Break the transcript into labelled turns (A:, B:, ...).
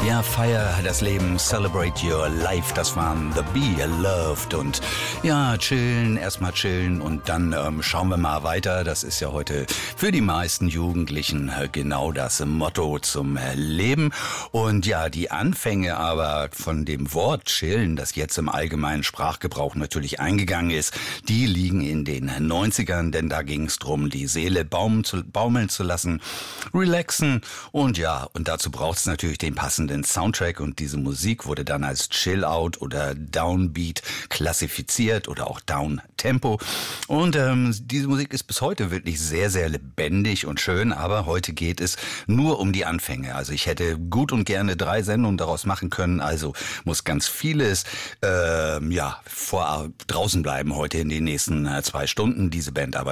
A: Ja, feier das Leben, celebrate your life, das waren The Be Loved und ja, erstmal chillen und dann schauen wir mal weiter. Das ist ja heute für die meisten Jugendlichen genau das Motto zum Leben. Und ja, die Anfänge aber von dem Wort chillen, das jetzt im allgemeinen Sprachgebrauch natürlich eingegangen ist, die liegen in den 90ern, denn da ging es drum, die Seele baumeln zu lassen, relaxen und ja, und dazu braucht es natürlich den passenden Soundtrack und diese Musik wurde dann als Chill-Out oder Downbeat klassifiziert oder auch Down-Tempo und diese Musik ist bis heute wirklich sehr, sehr lebendig und schön, aber heute geht es nur um die Anfänge. Also ich hätte gut und gerne 3 Sendungen daraus machen können, also muss ganz vieles draußen bleiben heute in den nächsten 2 Stunden. Diese Band aber